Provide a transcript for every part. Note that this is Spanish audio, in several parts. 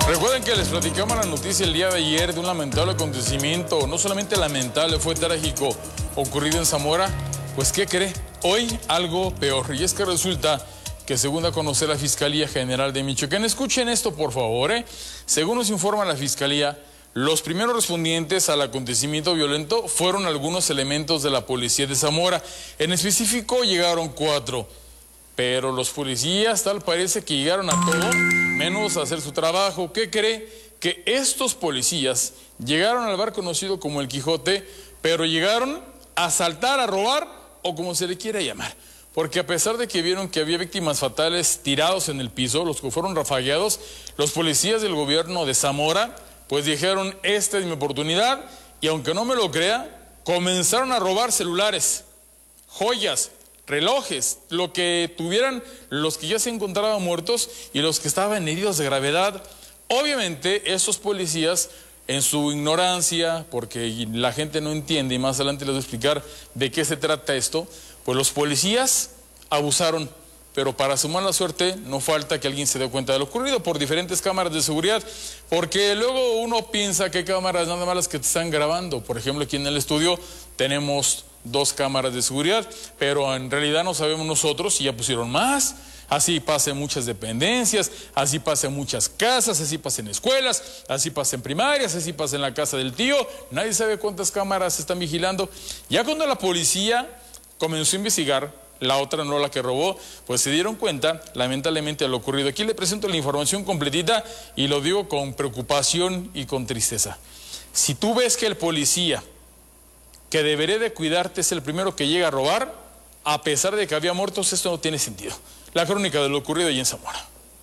Recuerden que les platicamos la noticia el día de ayer de un lamentable acontecimiento, no solamente lamentable, fue trágico, ocurrido en Zamora. Pues, ¿qué cree? Hoy algo peor, y es que resulta que según da a conocer la Fiscalía General de Michoacán, escuchen esto por favor, según nos informa la Fiscalía, los primeros respondientes al acontecimiento violento fueron algunos elementos de la policía de Zamora. En específico llegaron 4. Pero los policías tal parece que llegaron a todo, menos a hacer su trabajo. ¿Qué cree? Que estos policías llegaron al bar conocido como El Quijote, pero llegaron a asaltar, a robar, o como se le quiera llamar. Porque a pesar de que vieron que había víctimas fatales tirados en el piso, los que fueron rafagueados, los policías del gobierno de Zamora, pues dijeron, esta es mi oportunidad, y aunque no me lo crea, comenzaron a robar celulares, joyas, relojes, lo que tuvieran los que ya se encontraban muertos y los que estaban heridos de gravedad. Obviamente esos policías, en su ignorancia, porque la gente no entiende, y más adelante les voy a explicar de qué se trata esto, pues los policías abusaron. Pero para su mala suerte no falta que alguien se dé cuenta de lo ocurrido por diferentes cámaras de seguridad, porque luego uno piensa que hay cámaras nada más las que te están grabando. Por ejemplo, aquí en el estudio tenemos 2 cámaras de seguridad, pero en realidad no sabemos nosotros si ya pusieron más. Así pasa en muchas dependencias, así pasa en muchas casas, así pasa en escuelas, así pasa en primarias, así pasa en la casa del tío. Nadie sabe cuántas cámaras están vigilando. Ya cuando la policía comenzó a investigar, la otra no la que robó, pues se dieron cuenta, lamentablemente, de lo ocurrido. Aquí le presento la información completita y lo digo con preocupación y con tristeza. Si tú ves que el policía que debería de cuidarte es el primero que llega a robar, a pesar de que había muertos, esto no tiene sentido. La crónica de lo ocurrido allí en Zamora.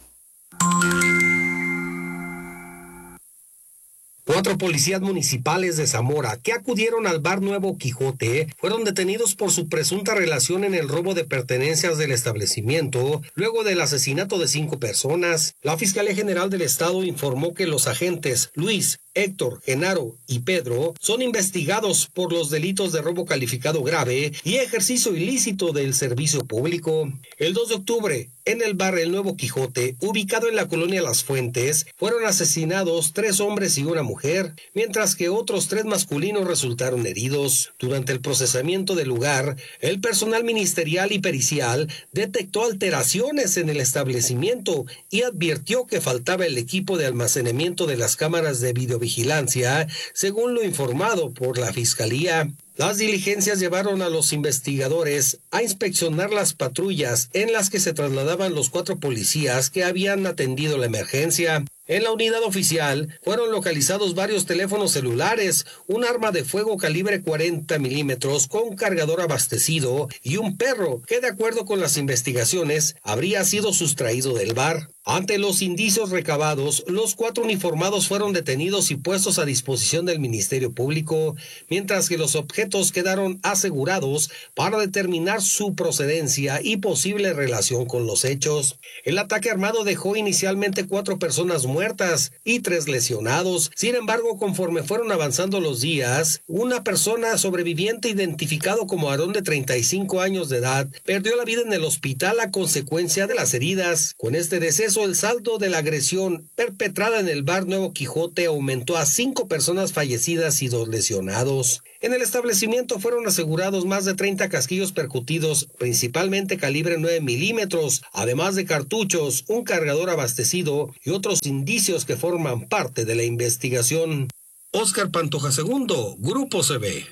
4 policías municipales de Zamora que acudieron al bar Nuevo Quijote fueron detenidos por su presunta relación en el robo de pertenencias del establecimiento luego del asesinato de 5 personas. La Fiscalía General del Estado informó que los agentes Luis, Héctor, Genaro y Pedro son investigados por los delitos de robo calificado grave y ejercicio ilícito del servicio público. El 2 de octubre, en el bar El Nuevo Quijote, ubicado en la colonia Las Fuentes, fueron asesinados 3 hombres y una mujer, mientras que otros 3 masculinos resultaron heridos. Durante el procesamiento del lugar, el personal ministerial y pericial detectó alteraciones en el establecimiento y advirtió que faltaba el equipo de almacenamiento de las cámaras de videovigilancia, según lo informado por la Fiscalía. Las diligencias llevaron a los investigadores a inspeccionar las patrullas en las que se trasladaban los 4 policías que habían atendido la emergencia. En la unidad oficial fueron localizados varios teléfonos celulares, un arma de fuego calibre 40 milímetros con cargador abastecido y un perro que, de acuerdo con las investigaciones, habría sido sustraído del bar. Ante los indicios recabados, los 4 uniformados fueron detenidos y puestos a disposición del Ministerio Público, mientras que los objetos quedaron asegurados para determinar su procedencia y posible relación con los hechos. El ataque armado dejó inicialmente 4 personas muertas y 3 lesionados. Sin embargo, conforme fueron avanzando los días, una persona sobreviviente identificado como Aarón, de 35 años de edad, perdió la vida en el hospital a consecuencia de las heridas. Con este deceso, el saldo de la agresión perpetrada en el bar Nuevo Quijote aumentó a 5 personas fallecidas y 2 lesionados. En el establecimiento fueron asegurados más de 30 casquillos percutidos, principalmente calibre 9 milímetros, además de cartuchos, un cargador abastecido y otros indicios que forman parte de la investigación. Óscar Pantoja II, Grupo CB.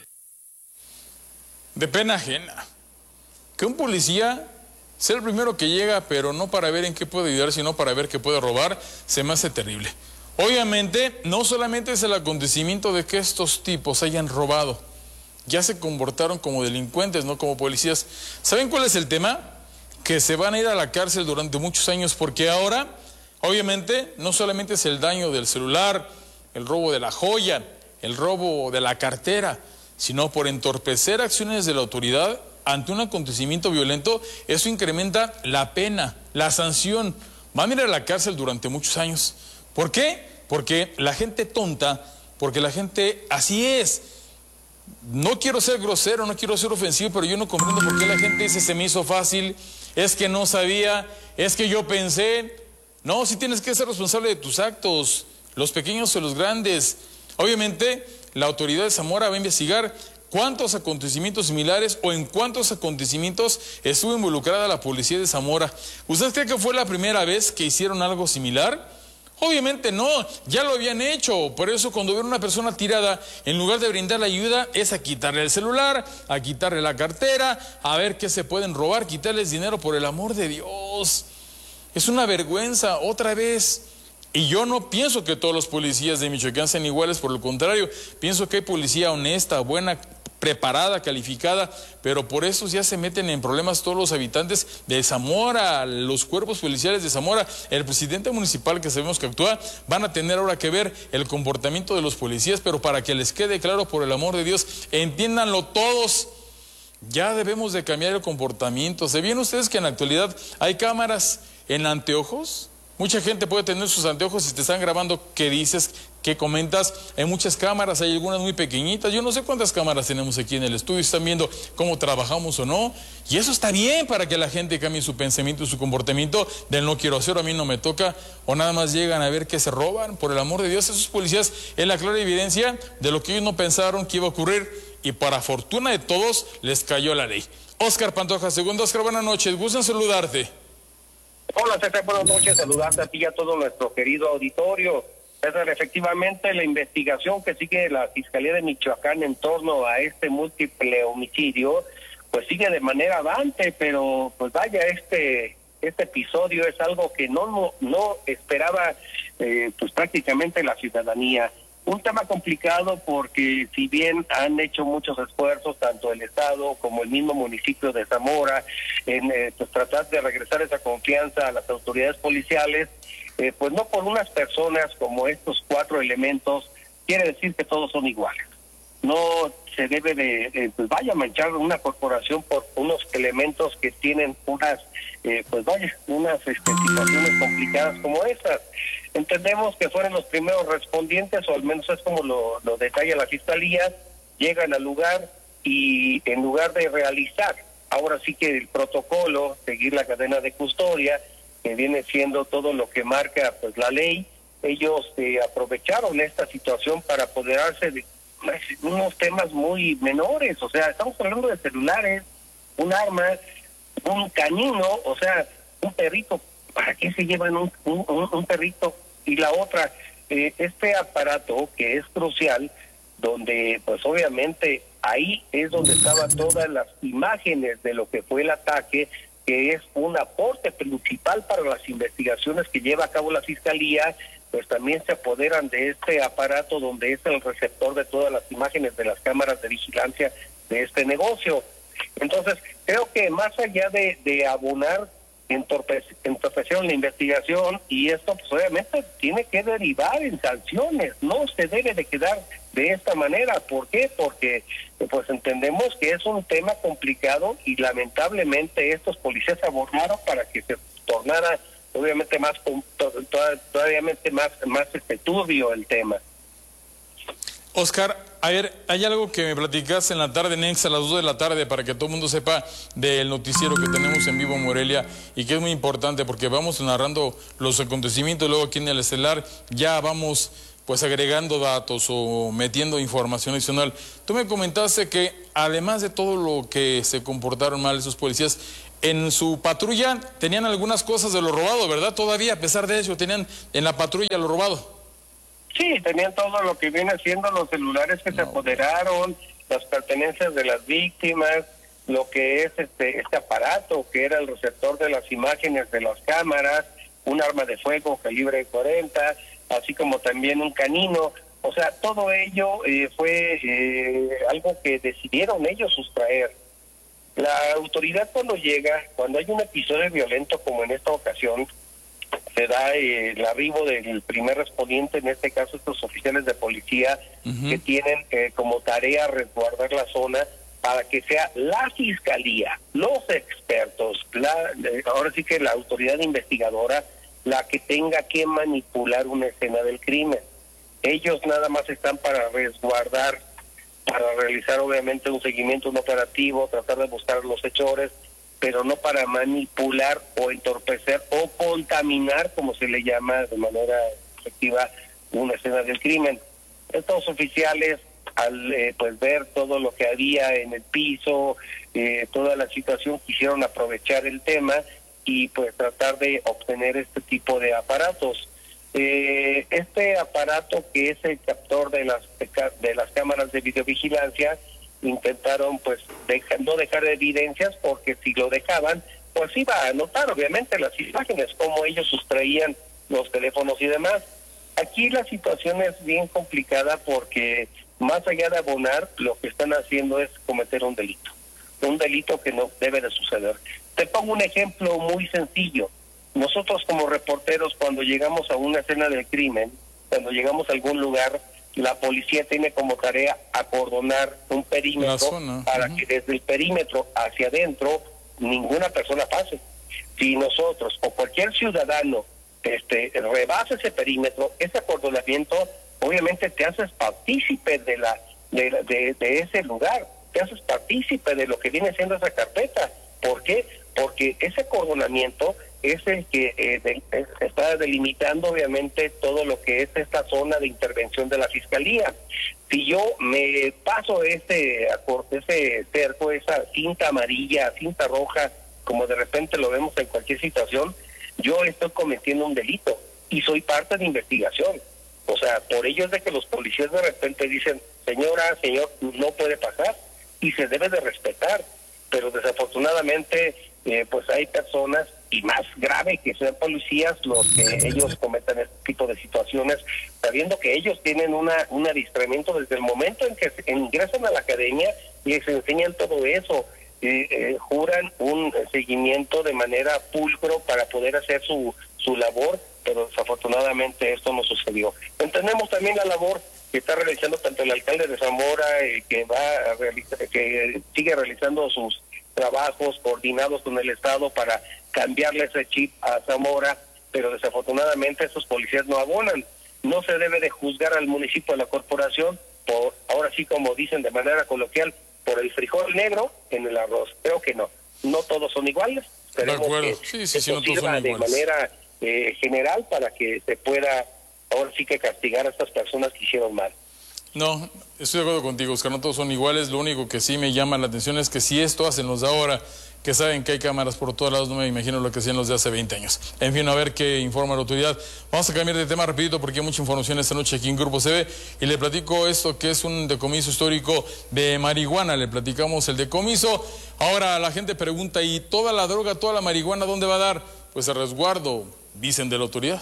De pena ajena que un policía sea el primero que llega, pero no para ver en qué puede ayudar, sino para ver qué puede robar, se me hace terrible. Obviamente, no solamente es el acontecimiento de que estos tipos hayan robado, ya se comportaron como delincuentes, no como policías. ¿Saben cuál es el tema? Que se van a ir a la cárcel durante muchos años, porque ahora, obviamente, no solamente es el daño del celular, el robo de la joya, el robo de la cartera, sino por entorpecer acciones de la autoridad ante un acontecimiento violento. Eso incrementa la pena, la sanción. Van a ir a la cárcel durante muchos años. ¿Por qué? Porque la gente tonta, porque la gente así es. No quiero ser grosero, no quiero ser ofensivo, pero yo no comprendo por qué la gente dice se me hizo fácil, es que no sabía, es que yo pensé. No, sí tienes que ser responsable de tus actos, los pequeños o los grandes. Obviamente, la autoridad de Zamora va a investigar cuántos acontecimientos similares o en cuántos acontecimientos estuvo involucrada la policía de Zamora. ¿Usted cree que fue la primera vez que hicieron algo similar? Obviamente no, ya lo habían hecho. Por eso cuando ven a una persona tirada, en lugar de brindarle ayuda, es a quitarle el celular, a quitarle la cartera, a ver qué se pueden robar, quitarles dinero, por el amor de Dios. Es una vergüenza, otra vez. Y yo no pienso que todos los policías de Michoacán sean iguales, por lo contrario, pienso que hay policía honesta, buena, preparada, calificada, pero por eso ya se meten en problemas todos los habitantes de Zamora, los cuerpos policiales de Zamora. El presidente municipal, que sabemos que actúa, van a tener ahora que ver el comportamiento de los policías, pero para que les quede claro, por el amor de Dios, entiéndanlo todos. Ya debemos de cambiar el comportamiento. ¿Sabían ustedes que en la actualidad hay cámaras en anteojos? Mucha gente puede tener sus anteojos y te están grabando qué dices, qué comentas. Hay muchas cámaras, hay algunas muy pequeñitas. Yo no sé cuántas cámaras tenemos aquí en el estudio, están viendo cómo trabajamos o no. Y eso está bien para que la gente cambie su pensamiento y su comportamiento del no quiero hacer, a mí no me toca, o nada más llegan a ver que se roban. Por el amor de Dios, esos policías es la clara evidencia de lo que ellos no pensaron que iba a ocurrir, y para fortuna de todos les cayó la ley. Oscar Pantoja, segundo. Oscar, buenas noches, gusto en saludarte. Hola César, buenas noches, saludarte a ti y a todo nuestro querido auditorio. César, efectivamente la investigación que sigue la Fiscalía de Michoacán en torno a este múltiple homicidio, pues sigue de manera avante, pero pues vaya, este episodio es algo que no esperaba pues prácticamente la ciudadanía. Un tema complicado porque si bien han hecho muchos esfuerzos, tanto el Estado como el mismo municipio de Zamora, en pues tratar de regresar esa confianza a las autoridades policiales, pues no por unas personas como estos 4 elementos, quiere decir que todos son iguales. No se debe de pues vaya, manchar una corporación por unos elementos que tienen unas pues vaya, unas situaciones complicadas como esas. Entendemos que fueron los primeros respondientes, o al menos es como lo detalla la Fiscalía. Llegan al lugar y en lugar de realizar ahora sí que el protocolo, seguir la cadena de custodia, que viene siendo todo lo que marca pues la ley, ellos aprovecharon esta situación para apoderarse de unos temas muy menores. O sea, estamos hablando de celulares, un arma, un canino, o sea, un perrito. ¿Para qué se llevan un perrito? Y la otra, este aparato que es crucial, donde pues obviamente ahí es donde estaban todas las imágenes de lo que fue el ataque, que es un aporte principal para las investigaciones que lleva a cabo la Fiscalía. Pues también se apoderan de este aparato donde es el receptor de todas las imágenes de las cámaras de vigilancia de este negocio. Entonces, creo que más allá de abonar, entorpecieron la investigación, y esto pues obviamente tiene que derivar en sanciones. No se debe de quedar de esta manera. ¿Por qué? Porque pues entendemos que es un tema complicado y lamentablemente estos policías abordaron para que se tornara obviamente todavía más turbio el tema. Oscar, a ver, hay algo que me platicaste en la tarde, Nex, a las 2 de la tarde, para que todo el mundo sepa del noticiero que tenemos en vivo en Morelia, y que es muy importante porque vamos narrando los acontecimientos, luego aquí en el estelar ya vamos pues agregando datos o metiendo información adicional. Tú me comentaste que además de todo lo que se comportaron mal esos policías, en su patrulla tenían algunas cosas de lo robado, ¿verdad? Todavía, a pesar de eso, tenían en la patrulla lo robado. Sí, tenían todo lo que viene siendo los celulares que se apoderaron, las pertenencias de las víctimas, lo que es este aparato que era el receptor de las imágenes de las cámaras, un arma de fuego calibre 40, así como también un canino. O sea, todo ello fue algo que decidieron ellos sustraer. La autoridad cuando hay un episodio violento como en esta ocasión, se da el arribo del primer respondiente, en este caso estos oficiales de policía, que tienen como tarea resguardar la zona para que sea la Fiscalía, los expertos, ahora sí que la autoridad investigadora, la que tenga que manipular una escena del crimen. Ellos nada más están para resguardar, para realizar obviamente un seguimiento, un operativo, tratar de buscar los hechores, pero no para manipular o entorpecer o contaminar, como se le llama de manera efectiva, una escena del crimen. Estos oficiales, al pues ver todo lo que había en el piso, toda la situación, quisieron aprovechar el tema y pues tratar de obtener este tipo de aparatos. Este aparato, que es el captor de las cámaras de videovigilancia, intentaron pues no dejar evidencias, porque si lo dejaban pues iba a anotar obviamente las imágenes, cómo ellos sustraían los teléfonos y demás. Aquí la situación es bien complicada, porque más allá de abonar, lo que están haciendo es cometer un delito que no debe de suceder. Te pongo un ejemplo muy sencillo. Nosotros como reporteros, cuando llegamos a una escena del crimen, cuando llegamos a algún lugar, la policía tiene como tarea acordonar un perímetro para que desde el perímetro hacia adentro ninguna persona pase. Si nosotros o cualquier ciudadano rebasa ese perímetro, ese acordonamiento, obviamente te haces partícipe de ese lugar, te haces partícipe de lo que viene siendo esa carpeta. ¿Por qué? Porque ese acordonamiento es el que está delimitando obviamente todo lo que es esta zona de intervención de la Fiscalía. Si yo me paso ese cerco, esa cinta amarilla, cinta roja, como de repente lo vemos en cualquier situación, yo estoy cometiendo un delito y soy parte de investigación. O sea, por ello es de que los policías de repente dicen, señora, señor, no puede pasar, y se debe de respetar. Pero desafortunadamente, pues hay personas, y más grave que sean policías, los que ellos cometen este tipo de situaciones, sabiendo que ellos tienen un adiestramiento desde el momento en que ingresan a la academia, les enseñan todo eso, juran un seguimiento de manera pulcro para poder hacer su labor, pero desafortunadamente esto no sucedió. Entendemos también la labor que está realizando tanto el alcalde de Zamora, que sigue realizando sus trabajos coordinados con el Estado para cambiarle ese chip a Zamora, pero desafortunadamente esos policías no abonan. No se debe de juzgar al municipio, a la corporación, por, ahora sí como dicen de manera coloquial, por el frijol negro en el arroz. Creo que no todos son iguales. Esperemos que esto sirva de manera general para que se pueda ahora sí que castigar a estas personas que hicieron mal. No, estoy de acuerdo contigo, Oscar, no todos son iguales. Lo único que sí me llama la atención es que si esto hacen los de ahora, que saben que hay cámaras por todos lados, no me imagino lo que hacían los de hace 20 años. En fin, a ver qué informa la autoridad. Vamos a cambiar de tema rapidito porque hay mucha información esta noche aquí en Grupo CB y le platico esto que es un decomiso histórico de marihuana. Le platicamos el decomiso. Ahora la gente pregunta, ¿y toda la droga, toda la marihuana dónde va a dar? Pues a resguardo, dicen de la autoridad.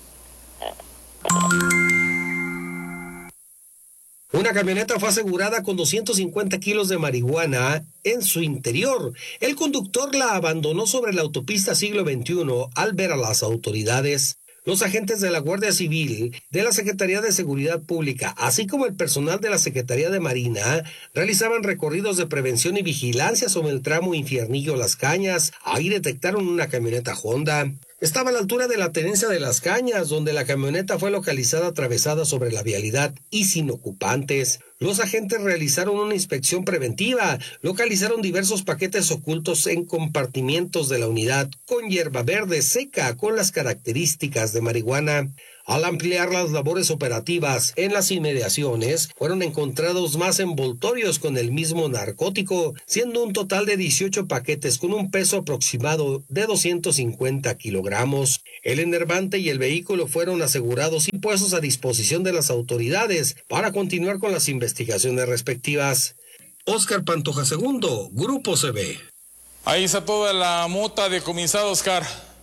Una camioneta fue asegurada con 250 kilos de marihuana en su interior. El conductor la abandonó sobre la autopista Siglo XXI al ver a las autoridades. Los agentes de la Guardia Civil, de la Secretaría de Seguridad Pública, así como el personal de la Secretaría de Marina, realizaban recorridos de prevención y vigilancia sobre el tramo Infiernillo-Las Cañas. Ahí detectaron una camioneta Honda. Estaba a la altura de la tenencia de Las Cañas, donde la camioneta fue localizada atravesada sobre la vialidad y sin ocupantes. Los agentes realizaron una inspección preventiva, localizaron diversos paquetes ocultos en compartimientos de la unidad con hierba verde seca con las características de marihuana. Al ampliar las labores operativas en las inmediaciones, fueron encontrados más envoltorios con el mismo narcótico, siendo un total de 18 paquetes con un peso aproximado de 250 kilogramos. El enervante y el vehículo fueron asegurados y puestos a disposición de las autoridades para continuar con las investigaciones respectivas. Oscar Pantoja II, Grupo CB. Ahí está toda la mota decomisada, Oscar.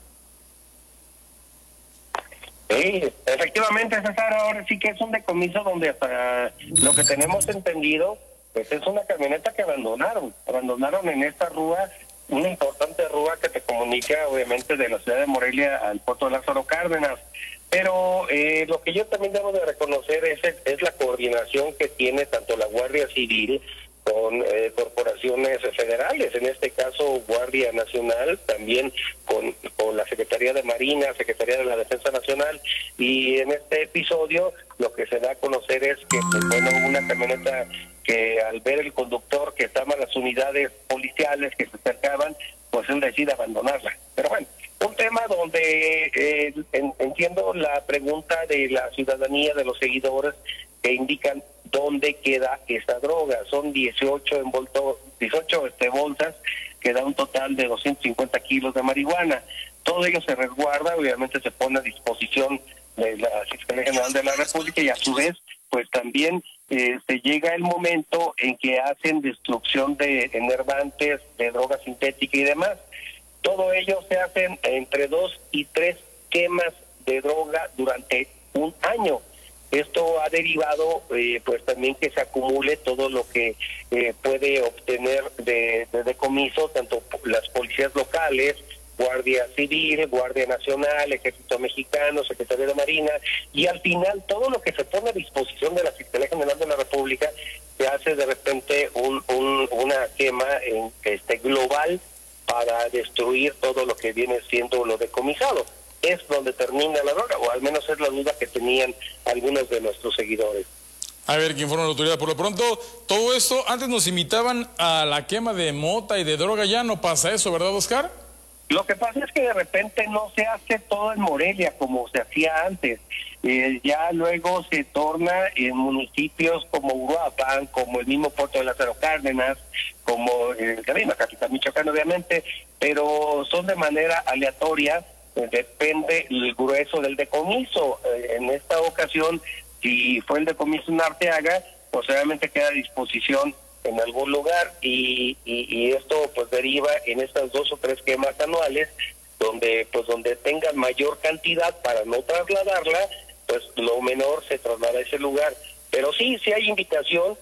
Sí, efectivamente, César, ahora sí que es un decomiso donde hasta lo que tenemos entendido, pues es una camioneta que abandonaron en esta rúa, una importante rúa que te comunica obviamente de la ciudad de Morelia al puerto de Lázaro Cárdenas. Pero lo que yo también debo de reconocer es la coordinación que tiene tanto la Guardia Civil con corporaciones federales, en este caso Guardia Nacional, también con la Secretaría de Marina, Secretaría de la Defensa Nacional, y en este episodio lo que se da a conocer es que una camioneta que al ver el conductor que estaban las unidades policiales que se acercaban, pues él decide abandonarla. Pero bueno, un tema donde entiendo la pregunta de la ciudadanía, de los seguidores, que indican dónde queda esa droga. Son 18 bolsas, que da un total de 250 kilos de marihuana. Todo ello se resguarda, obviamente se pone a disposición de la Fiscalía General de la República, y a su vez, pues también se llega el momento en que hacen destrucción de enervantes, de droga sintética y demás. Todo ello se hacen entre 2 y 3 quemas de droga durante un año. Esto ha derivado pues también que se acumule todo lo que puede obtener de decomiso, tanto las policías locales, Guardia Civil, Guardia Nacional, Ejército Mexicano, Secretaría de Marina, y al final todo lo que se pone a disposición de la Fiscalía General de la República, se hace de repente una quema global para destruir todo lo que viene siendo lo decomisado. Es donde termina la droga, o al menos es la duda que tenían algunos de nuestros seguidores. A ver, ¿qué informa la autoridad? Por lo pronto, todo esto, antes nos invitaban a la quema de mota y de droga, ya no pasa eso, ¿verdad, Oscar? Lo que pasa es que de repente no se hace todo en Morelia como se hacía antes. Ya luego se torna en municipios como Uruapan, como el mismo Puerto de Lázaro Cárdenas, como la capital Michoacán, obviamente, pero son de manera aleatoria, depende el grueso del decomiso. En esta ocasión, si fue el decomiso en Arteaga, pues obviamente queda a disposición en algún lugar, y esto pues deriva en estas 2 o 3 quemas anuales, donde tengan mayor cantidad para no trasladarla, pues lo menor se traslada a ese lugar. Pero sí hay invitación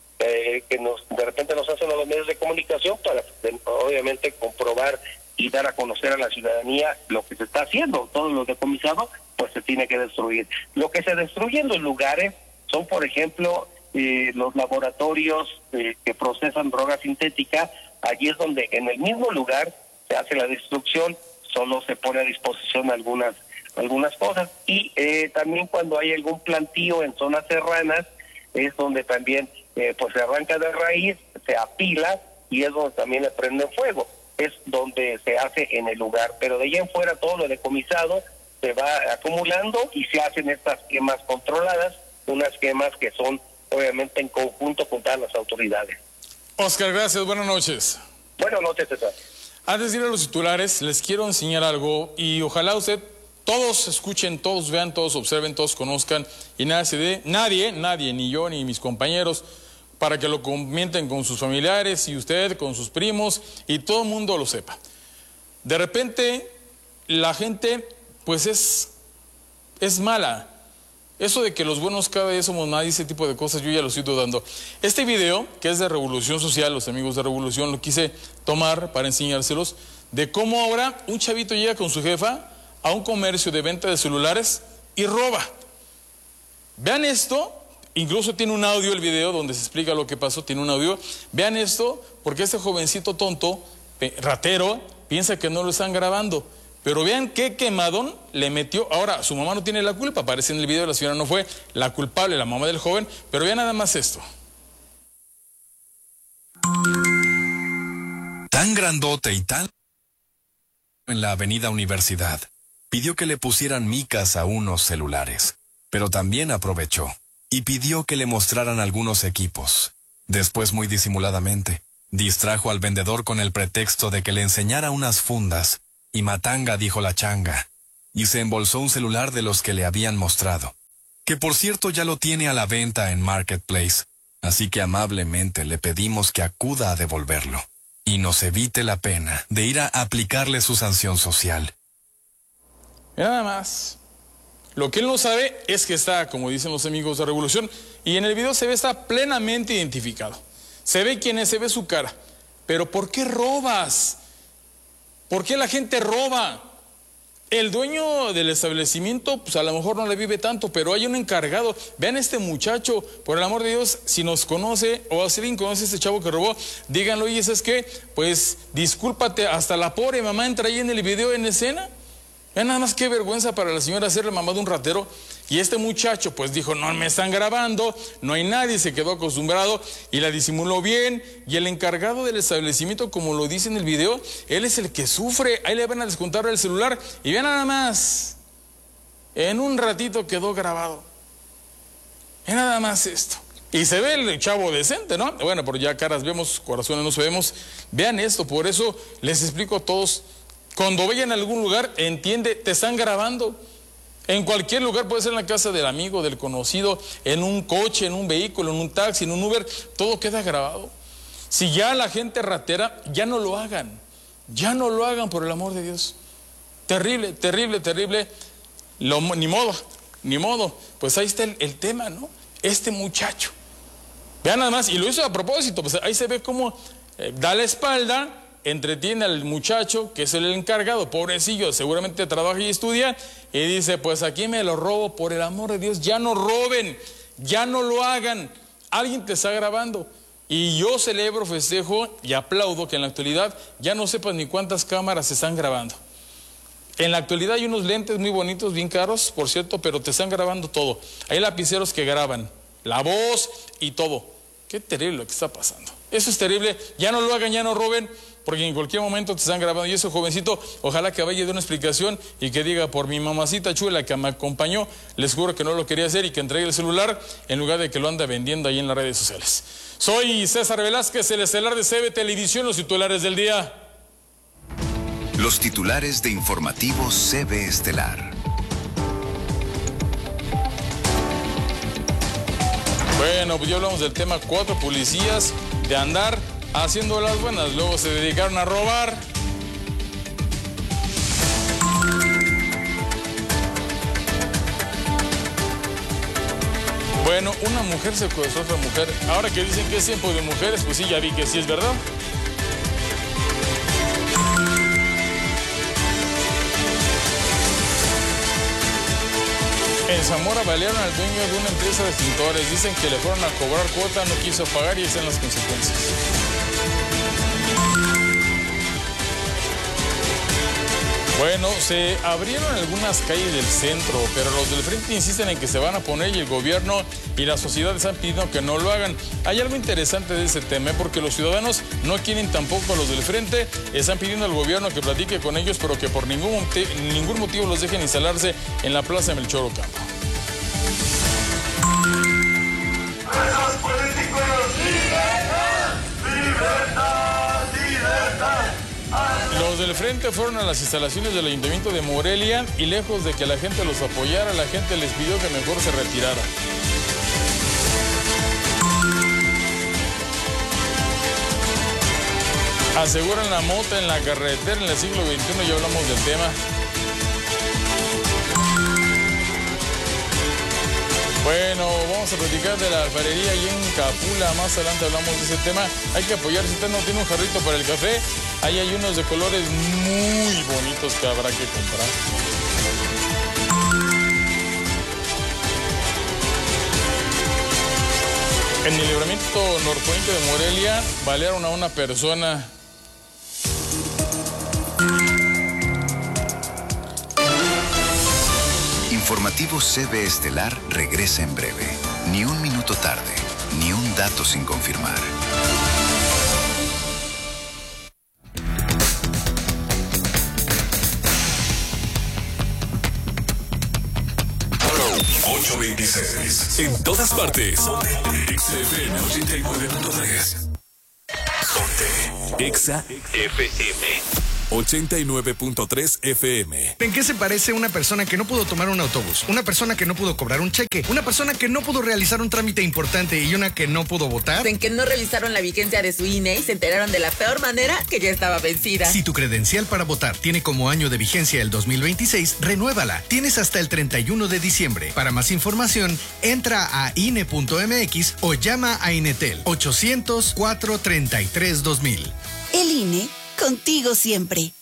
que de repente nos hacen a los medios de comunicación para obviamente comprobar y dar a conocer a la ciudadanía lo que se está haciendo. Todo lo decomisado pues se tiene que destruir. Lo que se destruye en los lugares son, por ejemplo, los laboratorios que procesan droga sintética. Allí es donde en el mismo lugar se hace la destrucción, solo se pone a disposición algunas cosas, y también cuando hay algún plantío en zonas serranas, es donde también pues se arranca de raíz, se apila, y es donde también le prenden fuego. Es donde se hace en el lugar, pero de allá en fuera todo lo decomisado se va acumulando y se hacen estas quemas controladas, unas quemas que son obviamente en conjunto con todas las autoridades. Oscar, gracias, buenas noches. Buenas noches, César. Antes de ir a los titulares, les quiero enseñar algo, y ojalá todos escuchen, todos vean, todos observen, todos conozcan, y nada se dé, nadie, ni yo ni mis compañeros, para que lo comenten con sus familiares, y usted con sus primos, y todo el mundo lo sepa. De repente, la gente, pues es mala. Eso de que los buenos cada vez somos más, ese tipo de cosas, yo ya lo estoy dudando. Este video, que es de Revolución Social, los amigos de Revolución, lo quise tomar para enseñárselos, de cómo ahora un chavito llega con su jefa a un comercio de venta de celulares y roba. Vean esto, incluso tiene un audio el video donde se explica lo que pasó, tiene un audio. Vean esto, porque este jovencito tonto, ratero, piensa que no lo están grabando. Pero vean qué quemadón le metió. Ahora, su mamá no tiene la culpa, aparece en el video, la señora no fue la culpable, la mamá del joven, pero vean nada más esto. Tan grandote y tan... en la avenida Universidad, pidió que le pusieran micas a unos celulares, pero también aprovechó y pidió que le mostraran algunos equipos. Después, muy disimuladamente, distrajo al vendedor con el pretexto de que le enseñara unas fundas, y matanga dijo la changa, y se embolsó un celular de los que le habían mostrado, que por cierto ya lo tiene a la venta en Marketplace, así que amablemente le pedimos que acuda a devolverlo, y nos evite la pena de ir a aplicarle su sanción social. Nada más. Lo que él no sabe es que está, como dicen los amigos de Revolución, y en el video se ve, está plenamente identificado. Se ve quién es, se ve su cara. Pero ¿por qué robas? ¿Por qué la gente roba? El dueño del establecimiento, pues a lo mejor no le vive tanto, pero hay un encargado. Vean este muchacho, por el amor de Dios, si nos conoce, o si alguien conoce a este chavo que robó, díganlo, y ¿sabes qué? Pues discúlpate, hasta la pobre mamá entra ahí en el video en escena. Vean nada más qué vergüenza para la señora hacerle mamá de un ratero. Y este muchacho pues dijo, no me están grabando, no hay nadie, se quedó acostumbrado y la disimuló bien. Y el encargado del establecimiento, como lo dice en el video, él es el que sufre. Ahí le van a descontar el celular y vean nada más, en un ratito quedó grabado. Vean nada más esto. Y se ve el chavo decente, ¿no? Bueno, pero ya caras vemos, corazones no sabemos. Vean esto, por eso les explico a todos. Cuando vayan a algún lugar, entiende, te están grabando. En cualquier lugar, puede ser en la casa del amigo, del conocido, en un coche, en un vehículo, en un taxi, en un Uber, todo queda grabado. Si ya la gente ratera, ya no lo hagan. Ya no lo hagan, por el amor de Dios. Terrible, terrible, terrible. Ni modo. Pues ahí está el tema, ¿no? Este muchacho. Vean nada más, y lo hizo a propósito, pues ahí se ve cómo da la espalda, entretiene al muchacho, que es el encargado, pobrecillo, seguramente trabaja y estudia, y dice, pues aquí me lo robo, por el amor de Dios, ya no roben, ya no lo hagan, alguien te está grabando. Y yo celebro, festejo y aplaudo que en la actualidad ya no sepas ni cuántas cámaras se están grabando. En la actualidad hay unos lentes muy bonitos, bien caros, por cierto, pero te están grabando todo. Hay lapiceros que graban la voz y todo. Qué terrible lo que está pasando. Eso es terrible, ya no lo hagan, ya no roben, porque en cualquier momento te están grabando. Y ese jovencito, ojalá que vaya y dé una explicación y que diga, por mi mamacita chula que me acompañó, les juro que no lo quería hacer, y que entregue el celular en lugar de que lo anda vendiendo ahí en las redes sociales. Soy César Velázquez, el estelar de CB Televisión, los titulares del día. Los titulares de informativos CB Estelar. Bueno, pues ya hablamos del tema, 4 policías de andar haciendo las buenas, luego se dedicaron a robar. Bueno, una mujer secuestró a otra mujer. Ahora que dicen que es tiempo de mujeres, pues sí, ya vi que sí es verdad. En Zamora balearon al dueño de una empresa de extintores. Dicen que le fueron a cobrar cuota, no quiso pagar y están las consecuencias. Bueno, se abrieron algunas calles del centro, pero los del frente insisten en que se van a poner, y el gobierno y la sociedad están pidiendo que no lo hagan. Hay algo interesante de ese tema, porque los ciudadanos no quieren tampoco a los del frente, están pidiendo al gobierno que platique con ellos, pero que por ningún motivo los dejen instalarse en la plaza de Melchor Ocampo. ¡Presos políticos! ¡Libertad! ¡Libertad! ¡Libertad! Los del frente fueron a las instalaciones del Ayuntamiento de Morelia y, lejos de que la gente los apoyara, la gente les pidió que mejor se retirara. Aseguran la mota en la carretera en el siglo XXI, ya hablamos del tema. Bueno, vamos a platicar de la alfarería ahí en Capula. Más adelante hablamos de ese tema. Hay que apoyar. Si usted no tiene un jarrito para el café, ahí hay unos de colores muy bonitos que habrá que comprar. En el libramiento norponiente de Morelia balearon a una persona. Informativo CB Estelar regresa en breve. Ni un minuto tarde, ni un dato sin confirmar. En todas partes. XFM 89.3. Ponte. Exa FM 89.3 FM. ¿En qué se parece una persona que no pudo tomar un autobús? Una persona que no pudo cobrar un cheque. Una persona que no pudo realizar un trámite importante y una que no pudo votar. En que no revisaron la vigencia de su INE y se enteraron de la peor manera, que ya estaba vencida. Si tu credencial para votar tiene como año de vigencia el 2026, renuévala. Tienes hasta el 31 de diciembre. Para más información, entra a INE.mx o llama a Inetel 800-433-2000. El INE, contigo siempre.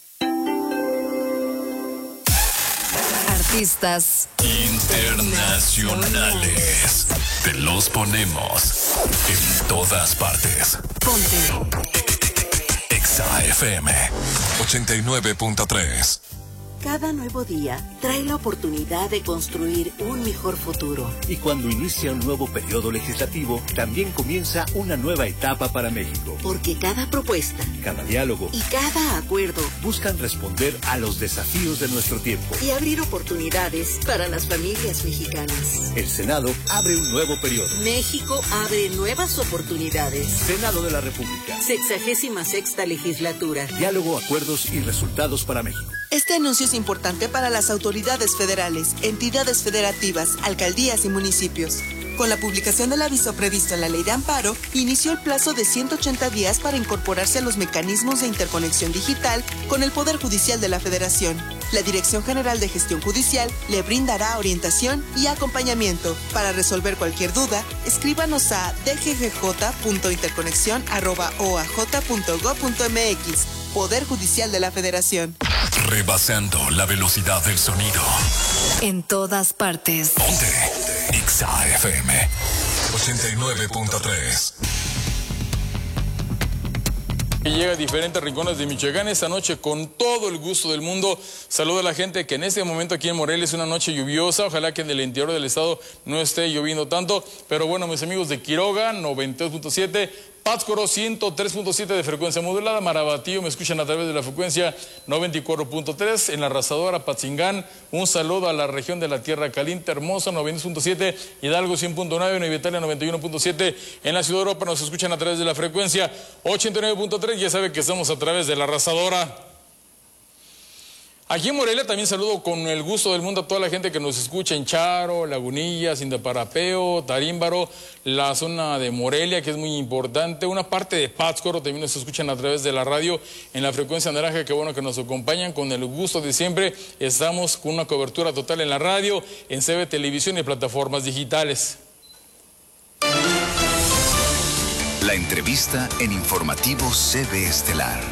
Artistas internacionales. Te los ponemos en todas partes. Ponte. Exa FM 89.3. Cada nuevo día trae la oportunidad de construir un mejor futuro. Y cuando inicia un nuevo periodo legislativo, también comienza una nueva etapa para México. Porque cada propuesta, cada diálogo y cada acuerdo buscan responder a los desafíos de nuestro tiempo y abrir oportunidades para las familias mexicanas. El Senado abre un nuevo periodo. México abre nuevas oportunidades. Senado de la República. 66ª legislatura. Diálogo, acuerdos y resultados para México. Este anuncio es importante para las autoridades federales, entidades federativas, alcaldías y municipios. Con la publicación del aviso previsto en la Ley de Amparo, inició el plazo de 180 días para incorporarse a los mecanismos de interconexión digital con el Poder Judicial de la Federación. La Dirección General de Gestión Judicial le brindará orientación y acompañamiento. Para resolver cualquier duda, escríbanos a dggj.interconexión@oaj.gov.mx. Poder Judicial de la Federación. Rebasando la velocidad del sonido. En todas partes. Ponte Exa FM 89.3. Y llega a diferentes rincones de Michoacán esta noche con todo el gusto del mundo. Saludo a la gente que en este momento aquí en Morelia es una noche lluviosa. Ojalá que en el interior del estado no esté lloviendo tanto. Pero bueno, mis amigos de Quiroga, 92.7. Pátzcuaro, 103.7 de frecuencia modulada. Marabatío, me escuchan a través de la frecuencia 94.3. En la Arrasadora, Patzingán, un saludo a la región de la Tierra Caliente, Hermosa, 92.7. Hidalgo, 100.9. Nueva Italia, 91.7. En la Ciudad de Europa nos escuchan a través de la frecuencia 89.3. Ya sabe que estamos a través de la Arrasadora. Aquí en Morelia también saludo con el gusto del mundo a toda la gente que nos escucha en Charo, Lagunillas, Indeparapeo, Tarímbaro, la zona de Morelia, que es muy importante. Una parte de Pátzcuaro también nos escuchan a través de la radio en la frecuencia naranja. Qué bueno que nos acompañan con el gusto de siempre. Estamos con una cobertura total en la radio, en CB Televisión y plataformas digitales. La entrevista en Informativo CB Estelar.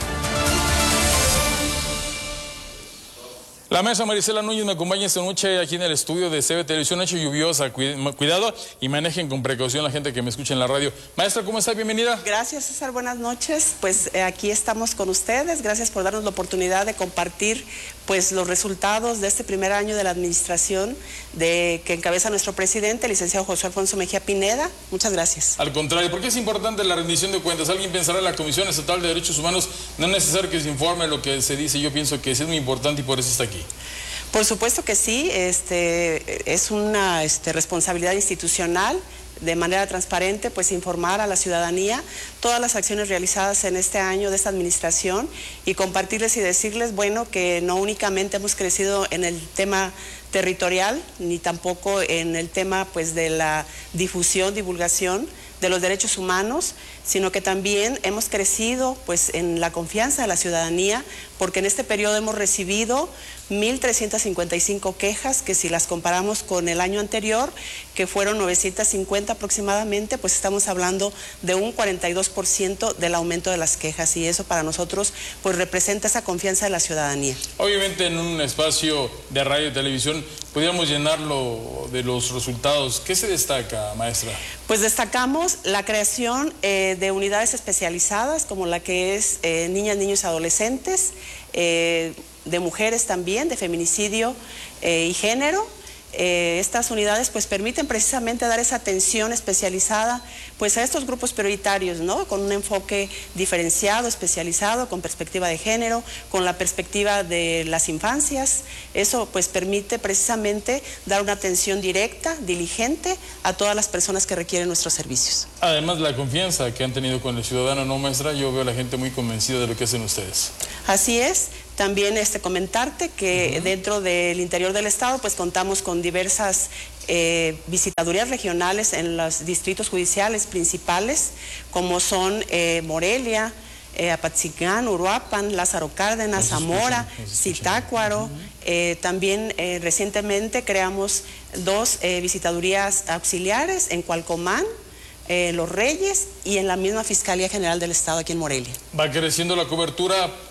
La maestra Marisela Núñez me acompaña esta noche aquí en el estudio de CB Televisión. Noche lluviosa, cuidado y manejen con precaución la gente que me escucha en la radio. Maestra, ¿cómo está? Bienvenida. Gracias, César, buenas noches. Pues aquí estamos con ustedes. Gracias por darnos la oportunidad de compartir pues los resultados de este primer año de la administración que encabeza nuestro presidente, el licenciado José Alfonso Mejía Pineda. Muchas gracias. Al contrario, ¿por qué es importante la rendición de cuentas? Alguien pensará en la Comisión Estatal de Derechos Humanos, no es necesario que se informe lo que se dice. Yo pienso que sí es muy importante y por eso está aquí. Por supuesto que sí, es una responsabilidad institucional de manera transparente, pues informar a la ciudadanía todas las acciones realizadas en este año de esta administración y compartirles y decirles, bueno, que no únicamente hemos crecido en el tema territorial, ni tampoco en el tema pues de la difusión, divulgación de los derechos humanos, sino que también hemos crecido pues en la confianza de la ciudadanía, porque en este periodo hemos recibido 1.355 quejas, que si las comparamos con el año anterior, que fueron 950 aproximadamente, pues estamos hablando de un 42% del aumento de las quejas, y eso para nosotros pues representa esa confianza de la ciudadanía. Obviamente en un espacio de radio y televisión pudiéramos llenarlo de los resultados. ¿Qué se destaca, maestra? Pues destacamos la creación de unidades especializadas como la que es niñas, niños y adolescentes, de mujeres también, de feminicidio y género. Estas unidades pues permiten precisamente dar esa atención especializada pues a estos grupos prioritarios, ¿no? Con un enfoque diferenciado, especializado, con perspectiva de género, con la perspectiva de las infancias. Eso pues permite precisamente dar una atención directa, diligente a todas las personas que requieren nuestros servicios. Además, la confianza que han tenido con el ciudadano, ¿no, maestra? Yo veo a la gente muy convencida de lo que hacen ustedes. Así es. También comentarte que dentro del interior del estado pues contamos con diversas visitadurías regionales en los distritos judiciales principales, como son Morelia, Apatzingán, Uruapan, Lázaro Cárdenas, Zamora, Zitácuaro. También recientemente creamos 2 visitadurías auxiliares en Cualcomán, Los Reyes y en la misma Fiscalía General del Estado aquí en Morelia. Va creciendo la cobertura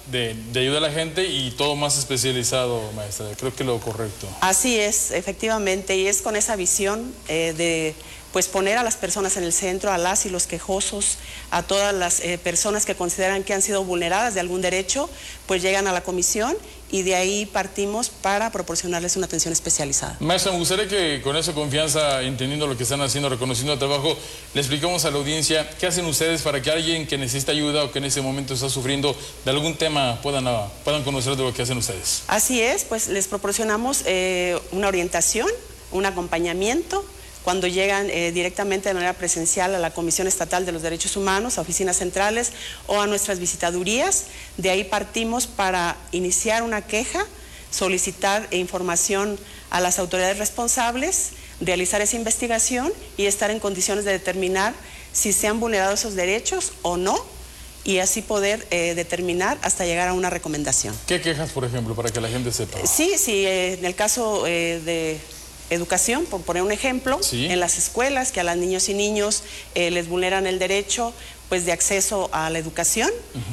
de ayuda a la gente y todo más especializado, maestra. Creo que lo correcto. Así es, efectivamente, y es con esa visión de pues poner a las personas en el centro, a las y los quejosos, a todas las personas que consideran que han sido vulneradas de algún derecho, pues llegan a la comisión y de ahí partimos para proporcionarles una atención especializada. Maestra, me gustaría que con esa confianza, entendiendo lo que están haciendo, reconociendo el trabajo, le explicamos a la audiencia qué hacen ustedes para que alguien que necesita ayuda o que en ese momento está sufriendo de algún tema puedan conocer de lo que hacen ustedes. Así es, pues les proporcionamos una orientación, un acompañamiento, cuando llegan directamente de manera presencial a la Comisión Estatal de los Derechos Humanos, a oficinas centrales o a nuestras visitadurías. De ahí partimos para iniciar una queja, solicitar información a las autoridades responsables, realizar esa investigación y estar en condiciones de determinar si se han vulnerado esos derechos o no, y así poder determinar hasta llegar a una recomendación. ¿Qué quejas, por ejemplo, para que la gente sepa? Sí, en el caso de educación, por poner un ejemplo, ¿sí? En las escuelas que a las niños y niños les vulneran el derecho pues de acceso a la educación,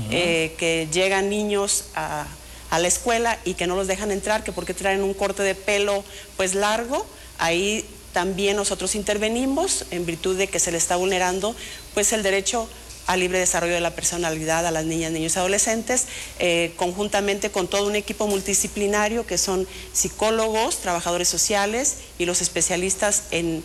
que llegan niños a la escuela y que no los dejan entrar, que porque traen un corte de pelo pues largo, ahí también nosotros intervenimos en virtud de que se le está vulnerando pues el derecho al libre desarrollo de la personalidad a las niñas, niños y adolescentes, conjuntamente con todo un equipo multidisciplinario que son psicólogos, trabajadores sociales y los especialistas en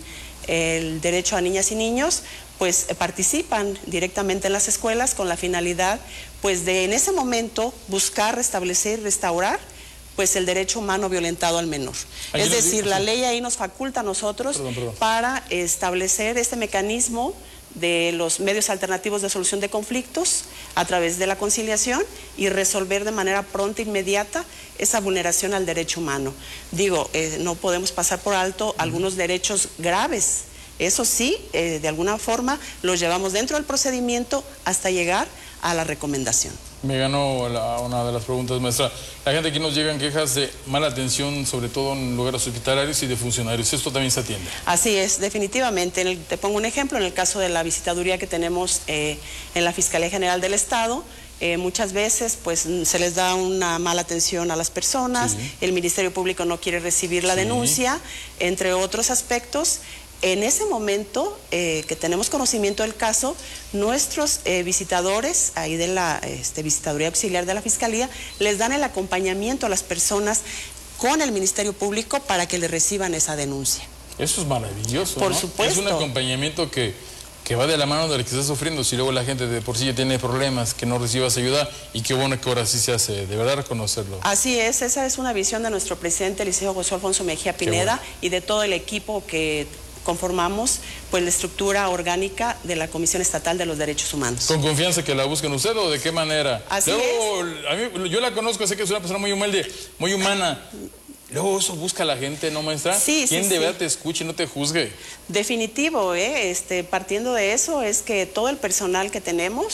el derecho a niñas y niños, pues participan directamente en las escuelas con la finalidad pues de en ese momento buscar, restablecer, restaurar pues el derecho humano violentado al menor. Es decir, la ley ahí nos faculta a nosotros para establecer este mecanismo de los medios alternativos de solución de conflictos a través de la conciliación y resolver de manera pronta e inmediata esa vulneración al derecho humano. Digo, no podemos pasar por alto algunos derechos graves. Eso sí, de alguna forma los llevamos dentro del procedimiento hasta llegar a la recomendación. Me ganó una de las preguntas, maestra. La gente aquí nos llegan quejas de mala atención, sobre todo en lugares hospitalarios y de funcionarios. ¿Esto también se atiende? Así es, definitivamente. Te pongo un ejemplo, en el caso de la visitaduría que tenemos en la Fiscalía General del Estado, muchas veces pues se les da una mala atención a las personas, el Ministerio Público no quiere recibir la denuncia, entre otros aspectos. En ese momento que tenemos conocimiento del caso, nuestros visitadores, ahí de la visitaduría auxiliar de la Fiscalía, les dan el acompañamiento a las personas con el Ministerio Público para que le reciban esa denuncia. Eso es maravilloso, Por supuesto. Es un acompañamiento que va de la mano del que está sufriendo. Si luego la gente de por sí ya tiene problemas, que no recibas ayuda, y qué bueno que ahora sí se hace, de verdad reconocerlo. Así es, esa es una visión de nuestro presidente, el licenciado José Alfonso Mejía Pineda, y de todo el equipo que conformamos pues la estructura orgánica de la Comisión Estatal de los Derechos Humanos. ¿Con confianza que la busquen usted o de qué manera? Así luego, a mí, yo la conozco, sé que es una persona muy humilde, muy humana. Luego eso busca a la gente, ¿no, maestra? Sí, ¿Quién de verdad te escuche y no te juzgue? Definitivo, partiendo de eso es que todo el personal que tenemos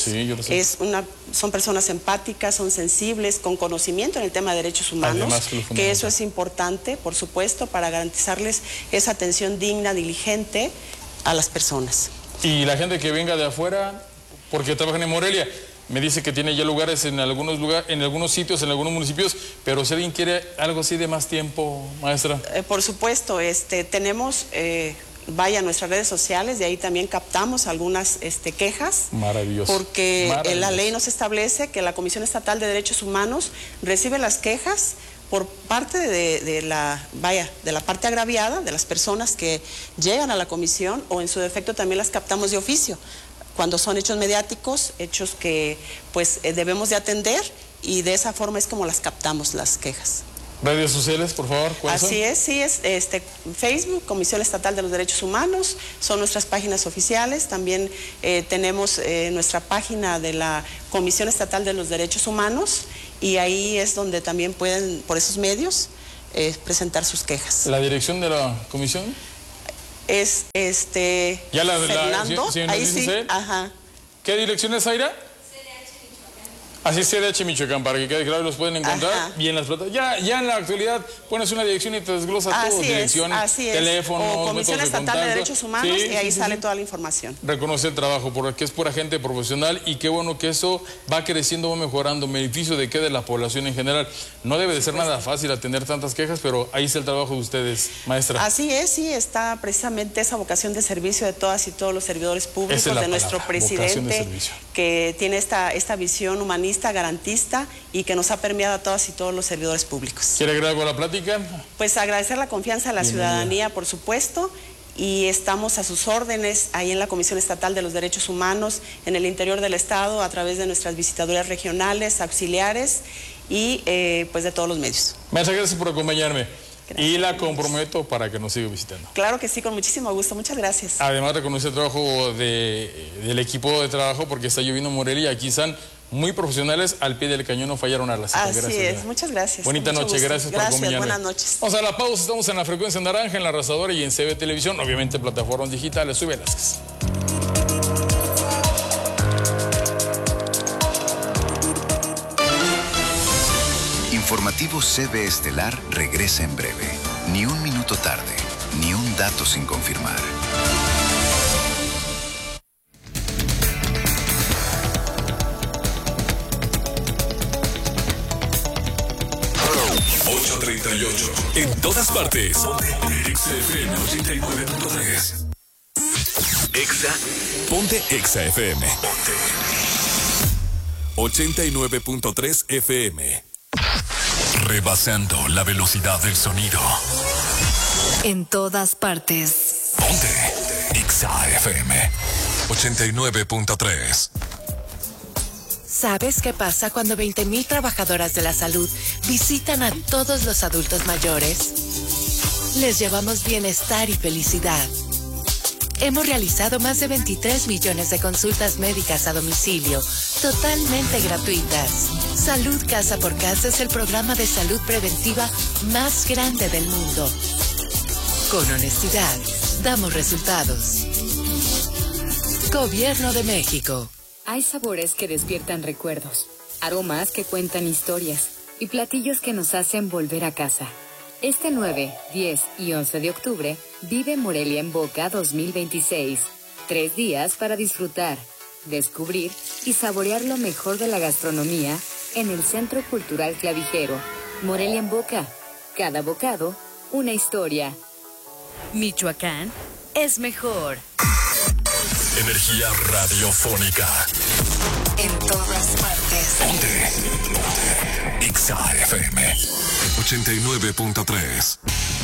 son personas empáticas, son sensibles, con conocimiento en el tema de derechos humanos, que eso es importante, por supuesto, para garantizarles esa atención digna, diligente a las personas. Y la gente que venga de afuera, porque trabajan en Morelia, me dice que tiene ya lugares en algunos sitios, en algunos municipios, pero si alguien quiere algo así de más tiempo, maestra. Por supuesto, tenemos, vaya a nuestras redes sociales, de ahí también captamos algunas quejas. Maravilloso. Porque la ley nos establece que la Comisión Estatal de Derechos Humanos recibe las quejas por parte de la parte agraviada, de las personas que llegan a la comisión, o en su defecto también las captamos de oficio, cuando son hechos mediáticos, hechos que pues debemos de atender, y de esa forma es como las captamos las quejas. Redes sociales, por favor. Así es, sí, es Facebook, Comisión Estatal de los Derechos Humanos, son nuestras páginas oficiales. También tenemos nuestra página de la Comisión Estatal de los Derechos Humanos, y ahí es donde también pueden, por esos medios, presentar sus quejas. ¿La dirección de la comisión? Es ya Fernando, sí, ahí sí, ajá. ¿Qué dirección es, Aira? Así es CDH Michoacán, para que quede claro, los pueden encontrar y en las plataformas. Ya en la actualidad pones una dirección y te desglosa todo, direcciones, teléfonos, o Comisión Estatal de Derechos Humanos, y ahí sale toda la información. Reconoce el trabajo, porque es pura gente profesional y qué bueno que eso va creciendo, va mejorando, en beneficio de qué, de la población en general. No debe de ser nada fácil atender tantas quejas, pero ahí está el trabajo de ustedes, maestra. Así es, sí, está precisamente esa vocación de servicio de todas y todos los servidores públicos, de nuestro presidente, que tiene esta visión humanista, garantista, y que nos ha permeado a todas y todos los servidores públicos. ¿Quiere agregar algo a la plática? Pues agradecer la confianza de la ciudadanía, por supuesto, y estamos a sus órdenes ahí en la Comisión Estatal de los Derechos Humanos, en el interior del Estado, a través de nuestras visitadurías regionales, auxiliares y pues de todos los medios. Muchas gracias por acompañarme. Gracias. Y la comprometo para que nos siga visitando. Claro que sí, con muchísimo gusto. Muchas gracias. Además, reconoce el trabajo del equipo de trabajo, porque está lloviendo en Morelia y aquí están muy profesionales, al pie del cañón, no fallaron a la cita. Así es, muchas gracias. Bonita noche, gracias por acompañarme. Buenas noches. Vamos a la pausa, estamos en la frecuencia naranja, en La Arrasadora y en CB Televisión, obviamente plataformas digitales. Soy Velázquez. Informativo CB Estelar regresa en breve. Ni un minuto tarde, ni un dato sin confirmar. En todas partes. Exa FM 89.3. Ponte Exa FM. 89.3 FM. Rebasando la velocidad del sonido. En todas partes. Ponte Exa FM 89.3. ¿Sabes qué pasa cuando 20,000 trabajadoras de la salud visitan a todos los adultos mayores? Les llevamos bienestar y felicidad. Hemos realizado más de 23 millones de consultas médicas a domicilio, totalmente gratuitas. Salud Casa por Casa es el programa de salud preventiva más grande del mundo. Con honestidad, damos resultados. Gobierno de México. Hay sabores que despiertan recuerdos, aromas que cuentan historias y platillos que nos hacen volver a casa. Este 9, 10 y 11 de octubre, vive Morelia en Boca 2026. 3 días para disfrutar, descubrir y saborear lo mejor de la gastronomía en el Centro Cultural Clavijero. Morelia en Boca. Cada bocado, una historia. Michoacán es mejor. Energía radiofónica. En todas partes. Ponte Exa FM 89.3.